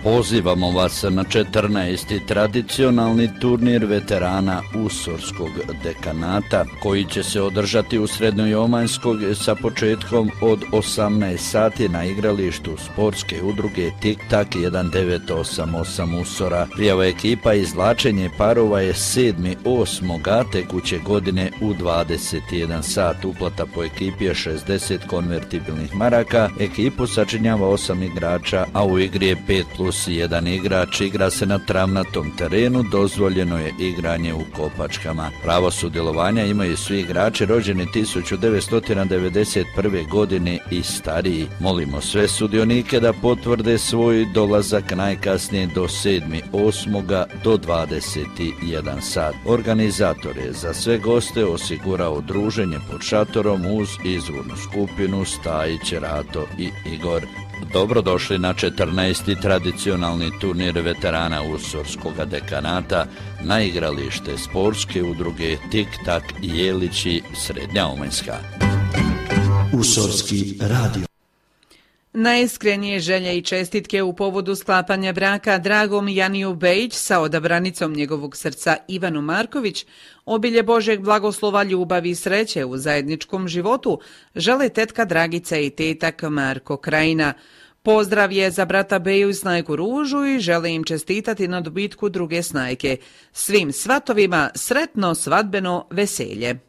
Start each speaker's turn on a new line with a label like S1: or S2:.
S1: Pozivamo vas na 14. tradicionalni turnir veterana Usorskog dekanata, koji će se održati u Srednjoj Omanjskog sa početkom od 18 sati na igralištu sportske udruge Tik Tak 1988 Usora. Prijava ekipa i izvlačenje parova je 7.8. tekuće godine u 21 sat. Uplata po ekipi je 60 konvertibilnih maraka. Ekipu sačinjava 8 igrača, a u igri je 5+1 igrač. Igra se na travnatom terenu, dozvoljeno je igranje u kopačkama. Pravo sudjelovanja imaju svi igrači rođeni 1991. godine i stariji. Molimo sve sudionike da potvrde svoj dolazak najkasnije do 7.8. do 21 sat. Organizator je za sve goste osigurao druženje pod šatorom uz izvornu skupinu Stajić, Rato i Igor. Dobrodošli na 14. tradicionalni turnir veterana Usorskog dekanata na igralište sportske udruge Tik Tak Jelići, Srednja Omanjska.
S2: Usorski radio.
S3: Najiskrenije želje i čestitke u povodu sklapanja braka Dragom Janiju Bejić sa odabranicom njegovog srca Ivanu Marković, obilje Božeg blagoslova, ljubavi i sreće u zajedničkom životu, žele tetka Dragica i tetak Marko Krajina. Pozdrav je za brata Beju i snajku Ružu i žele im čestitati na dobitku druge snajke. Svim svatovima sretno svadbeno veselje.